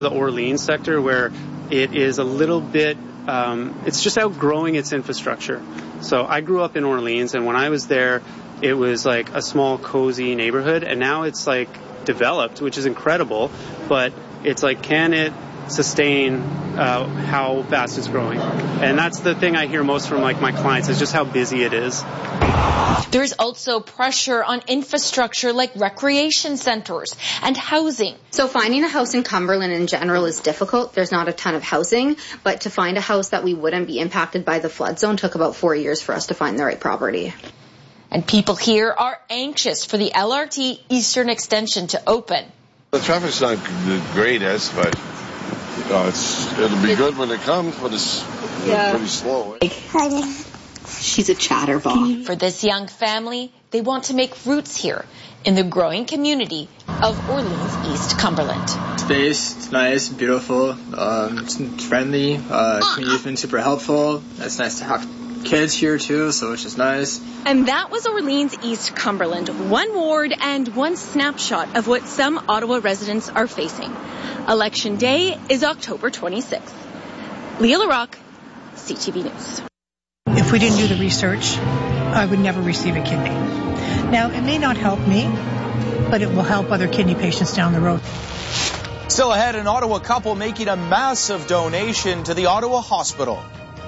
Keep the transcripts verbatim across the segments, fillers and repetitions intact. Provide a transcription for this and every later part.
The Orleans sector, where it is a little bit, um, it's just outgrowing its infrastructure. So I grew up in Orleans, and when I was there, it was like a small, cozy neighborhood, and now it's like developed, which is incredible, but it's like, can it sustain uh, how fast it's growing? And that's the thing I hear most from like my clients, is just how busy it is. There's also pressure on infrastructure like recreation centers and housing. So finding a house in Cumberland in general is difficult. There's not a ton of housing, but to find a house that we wouldn't be impacted by the flood zone took about four years for us to find the right property. And people here are anxious for the L R T Eastern Extension to open. The traffic's not the greatest, but uh, it's, it'll be good when it comes, but it's yeah. pretty slow. She's a chatterbox. For this young family, they want to make roots here in the growing community of Orleans, East Cumberland. Space, it's nice, beautiful, um, it's friendly, uh, community's been super helpful. It's nice to have kids here too, so it's just nice. And that was Orleans, East Cumberland. One ward and one snapshot of what some Ottawa residents are facing. Election Day is October twenty-sixth. Leah LaRocque, C T V News. If we didn't do the research, I would never receive a kidney. Now, it may not help me, but it will help other kidney patients down the road. Still ahead, an Ottawa couple making a massive donation to the Ottawa Hospital.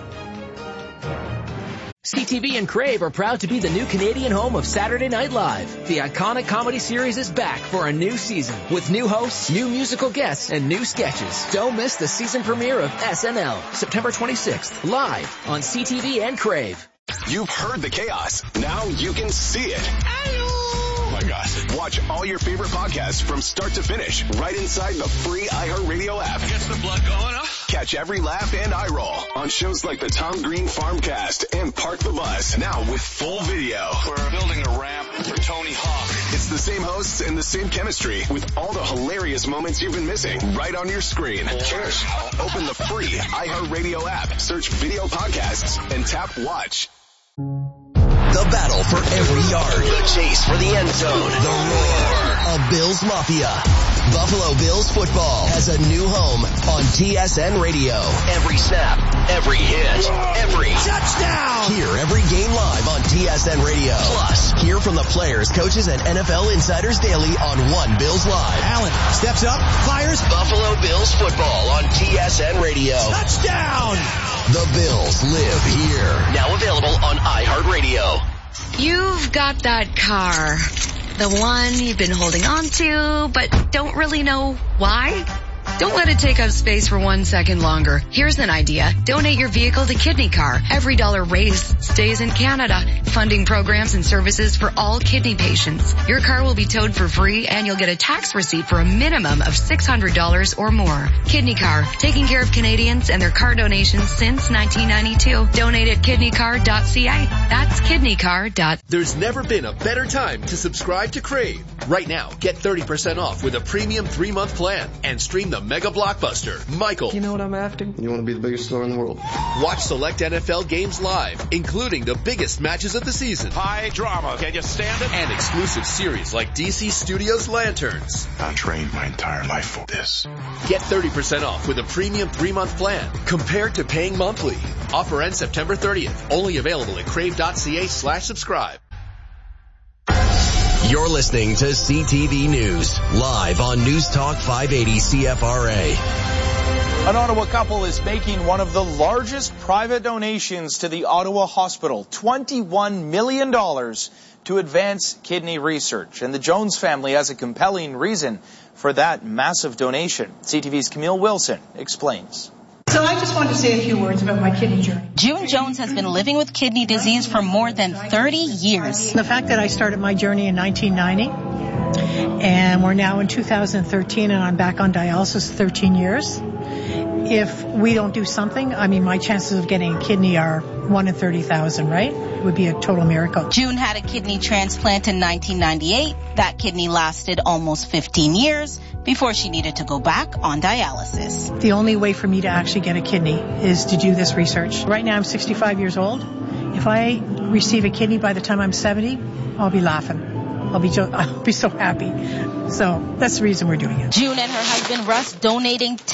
C T V and Crave are proud to be the new Canadian home of Saturday Night Live. The iconic comedy series is back for a new season with new hosts, new musical guests, and new sketches. Don't miss the season premiere of S N L, September twenty-sixth, live on C T V and Crave. You've heard the chaos. Now you can see it. Oh my God. Watch all your favorite podcasts from start to finish right inside the free iHeartRadio app. Gets the blood going, huh? Catch every laugh and eye roll on shows like the Tom Green Farmcast and Park the Bus. Now with full video. We're building a ramp for Tony Hawk. It's the same hosts and the same chemistry with all the hilarious moments you've been missing right on your screen. Cheers. Open the free iHeartRadio app, search video podcasts, and tap watch. The battle for every yard. The chase for the end zone. The roar of Bills Mafia. Buffalo Bills football has a new home on T S N Radio. Every snap, every hit, every touchdown. Hear every game live on T S N Radio. Plus, hear from the players, coaches, and N F L insiders daily on One Bills Live. Allen steps up, fires. Buffalo Bills football on T S N Radio. Touchdown. The Bills live here. Now available on iHeartRadio. You've got that car. The one you've been holding on to, but don't really know why? Don't let it take up space for one second longer. Here's an idea. Donate your vehicle to Kidney Car. Every dollar raised stays in Canada, funding programs and services for all kidney patients. Your car will be towed for free, and you'll get a tax receipt for a minimum of six hundred dollars or more. Kidney Car, taking care of Canadians and their car donations since nineteen ninety-two. Donate at kidney car dot c a. That's kidney car. There's never been a better time to subscribe to Crave. Right now, get thirty percent off with a premium three-month plan and stream the mega blockbuster, Michael. You know what I'm after? You want to be the biggest star in the world. Watch select N F L games live, including the biggest matches of the season. High drama. Can you stand it? And exclusive series like D C Studios Lanterns. I trained my entire life for this. Get thirty percent off with a premium three-month plan compared to paying monthly. Offer ends September thirtieth. Only available at crave dot c a slash subscribe. You're listening to C T V News, live on News Talk five eighty C F R A. An Ottawa couple is making one of the largest private donations to the Ottawa Hospital, twenty-one million dollars to advance kidney research. And the Jones family has a compelling reason for that massive donation. C T V's Camille Wilson explains. So I just wanted to say a few words about my kidney journey. June Jones has been living with kidney disease for more than thirty years. The fact that I started my journey in nineteen ninety, and we're now in two thousand thirteen, and I'm back on dialysis thirteen years. If we don't do something, I mean, my chances of getting a kidney are one in thirty thousand, right? It would be a total miracle. June had a kidney transplant in nineteen ninety-eight. That kidney lasted almost fifteen years before she needed to go back on dialysis. The only way for me to actually get a kidney is to do this research. Right now I'm sixty-five years old. If I receive a kidney by the time I'm seventy, I'll be laughing. I'll be jo- I'll be so happy. So that's the reason we're doing it. June and her husband Russ donating